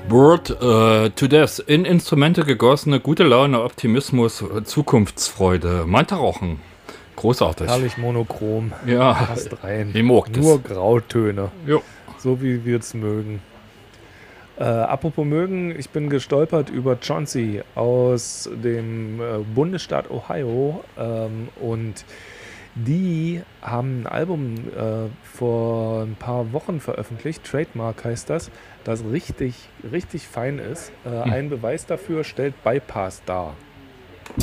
Bored to Death. In Instrumente gegossene, gute Laune, Optimismus, Zukunftsfreude. Mantarochen. Großartig. Herrlich monochrom. Ja, Passt rein. ich mag das. Nur Grautöne. Jo. So wie wir es mögen. Apropos mögen, ich bin gestolpert über Chauncey aus dem Bundesstaat Ohio und die haben ein Album vor ein paar Wochen veröffentlicht, Trademark heißt das richtig, richtig fein ist. Ein Beweis dafür stellt Bypass dar.